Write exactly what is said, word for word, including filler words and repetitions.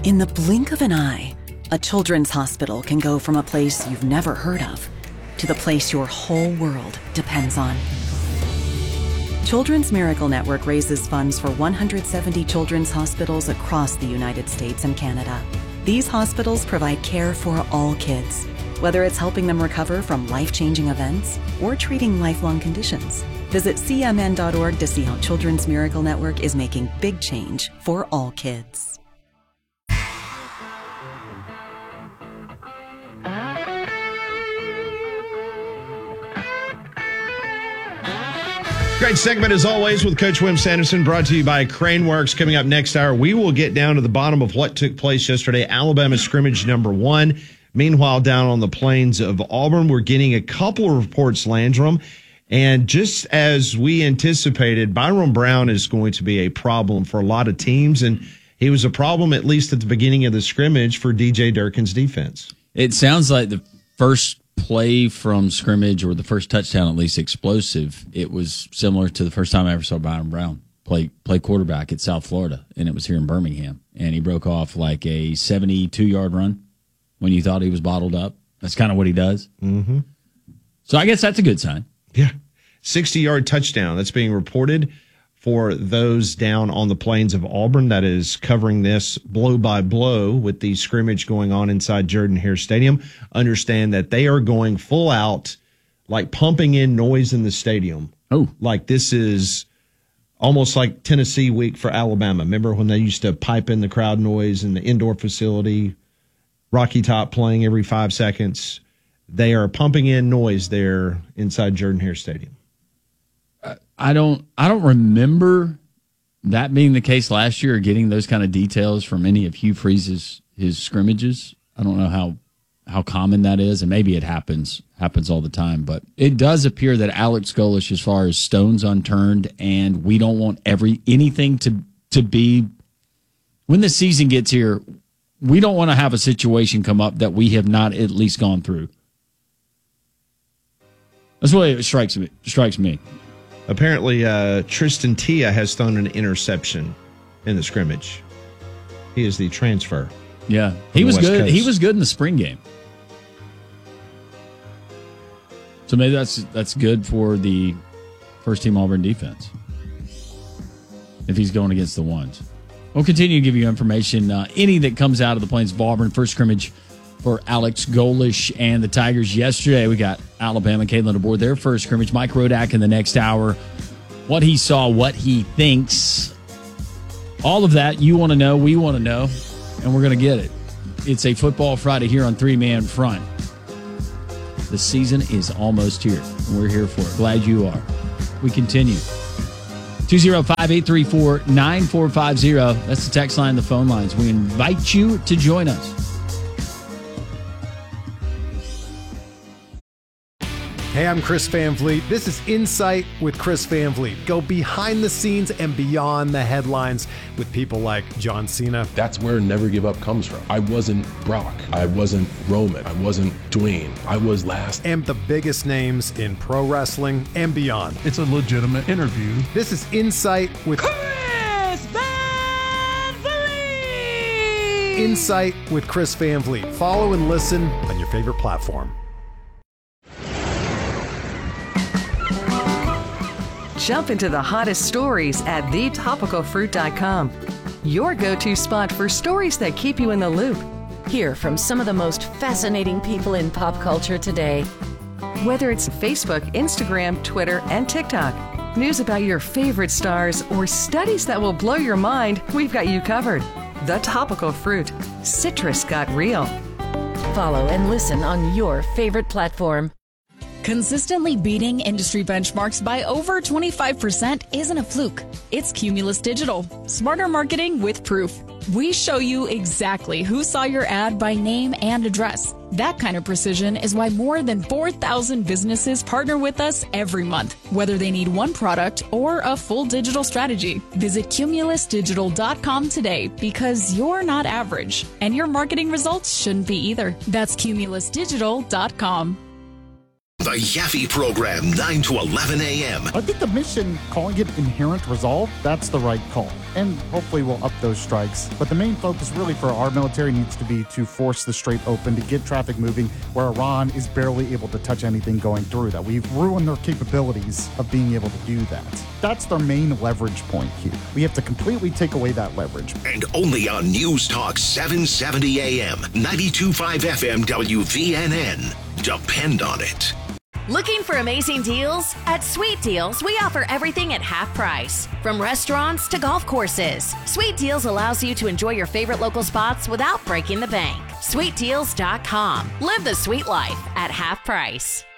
In the blink of an eye, a children's hospital can go from a place you've never heard of to the place your whole world depends on. Children's Miracle Network raises funds for one hundred seventy children's hospitals across the United States and Canada. These hospitals provide care for all kids, whether it's helping them recover from life-changing events or treating lifelong conditions. Visit C M N dot org to see how Children's Miracle Network is making big change for all kids. Great segment as always with Coach Wim Sanderson, brought to you by Crane Works. Coming up next hour, we will get down to the bottom of what took place yesterday. Alabama scrimmage number one. Meanwhile, down on the plains of Auburn, we're getting a couple of reports, Landrum. And just as we anticipated, Byron Brown is going to be a problem for a lot of teams. And he was a problem, at least at the beginning of the scrimmage, for D J Durkin's defense. It sounds like the first play from scrimmage, or the first touchdown at least, explosive. It was similar to the first time I ever saw Byron Brown play play quarterback at South Florida, and it was here in Birmingham. And he broke off like a seventy-two-yard run when you thought he was bottled up. That's kind of what he does. Mm-hmm. So I guess that's a good sign. Yeah. sixty-yard touchdown. That's being reported for those down on the plains of Auburn. That is covering this blow by blow with the scrimmage going on inside Jordan-Hare Stadium. Understand that they are going full out, like pumping in noise in the stadium. Oh. Like this is almost like Tennessee week for Alabama. Remember when they used to pipe in the crowd noise in the indoor facility, Rocky Top playing every five seconds? They are pumping in noise there inside Jordan-Hare Stadium. I don't I don't remember that being the case last year, or getting those kind of details from any of Hugh Freeze's his scrimmages. I don't know how how common that is, and maybe it happens happens all the time. But it does appear that Alex Golesh, as far as stones unturned, and we don't want every anything to to be when the season gets here, we don't want to have a situation come up that we have not at least gone through. That's the way it strikes me. Strikes me. Apparently, uh, Tristan Tia has thrown an interception in the scrimmage. He is the transfer. Yeah, he was good. Coast. He was good in the spring game. So maybe that's that's good for the first team Auburn defense if he's going against the ones. We'll continue to give you information, uh, any that comes out of the plains of Auburn. First scrimmage for Alex Golesh and the Tigers yesterday. We got Alabama, Caitlin aboard their first scrimmage. Mike Rodak in the next hour. What he saw, what he thinks. All of that you want to know, we want to know, and we're going to get it. It's a Football Friday here on Three Man Front. The season is almost here, and we're here for it. Glad you are. We continue. two oh five, eight three four, nine four five oh. That's the text line, the phone lines. We invite you to join us. Hey, I'm Chris Van Vliet. This is Insight with Chris Van Vliet. Go behind the scenes and beyond the headlines with people like John Cena. That's where Never Give Up comes from. I wasn't Brock. I wasn't Roman. I wasn't Dwayne. I was last. And the biggest names in pro wrestling and beyond. It's a legitimate interview. This is Insight with Chris Van Vliet. Insight with Chris Van Vliet. Follow and listen on your favorite platform. Jump into the hottest stories at the topical fruit dot com. Your go-to spot for stories that keep you in the loop. Hear from some of the most fascinating people in pop culture today. Whether it's Facebook, Instagram, Twitter, and TikTok, news about your favorite stars, or studies that will blow your mind, we've got you covered. The Topical Fruit. Citrus got real. Follow and listen on your favorite platform. Consistently beating industry benchmarks by over twenty-five percent isn't a fluke. It's Cumulus Digital. Smarter marketing with proof. We show you exactly who saw your ad by name and address. That kind of precision is why more than four thousand businesses partner with us every month, whether they need one product or a full digital strategy. Visit cumulus digital dot com today, because you're not average, and your marketing results shouldn't be either. That's cumulus digital dot com. The Yaffe Program, nine to eleven a.m. I think the mission, calling it Inherent Resolve, that's the right call. and hopefully we'll up those strikes. But the main focus really for our military needs to be to force the Strait open, to get traffic moving where Iran is barely able to touch anything going through that. We've ruined their capabilities of being able to do that. That's their main leverage point here. We have to completely take away that leverage. And only on News Talk seven seventy A M, ninety-two point five F M W V N N. Depend on it. Looking for amazing deals? At Sweet Deals, we offer everything at half price. From restaurants to golf courses, Sweet Deals allows you to enjoy your favorite local spots without breaking the bank. sweet deals dot com. Live the sweet life at half price.